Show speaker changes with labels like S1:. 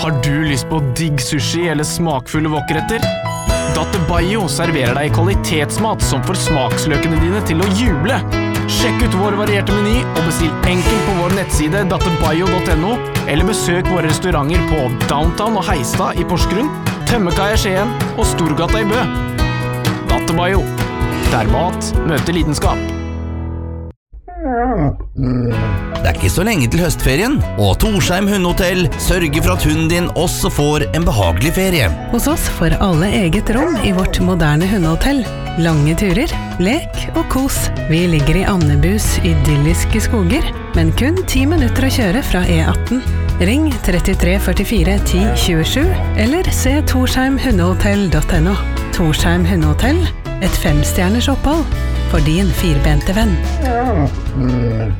S1: Har du lyst på digg sushi eller smakfulle wokretter? Dattebayo serverer deg kvalitetsmat som får smaksløkene dine til å juble. Sjekk ut vår varierte meny og bestill enkelt på vår nettside dattebayo.no eller besøk våre restauranter på Downtown og Heistad i Porsgrunn, Tømmekaia i Skien og Storgata i Bø. Dattebayo, der mat møter lidenskap.
S2: Det ikke så lenge til høstferien, og Torsheim Hundehotell sørger for at hunden din også får en behagelig ferie.
S3: Hos oss får alle eget rom i vårt moderne hundehotell. Lange turer, lek og kos. Vi ligger i Andebus idylliske skoger, men kun 10 minutter å kjøre fra E18. Ring 33 44 10 27, eller se torsheimhundehotell.no. Torsheim Hundehotell, et 5-stjerners opphold for din firbente venn.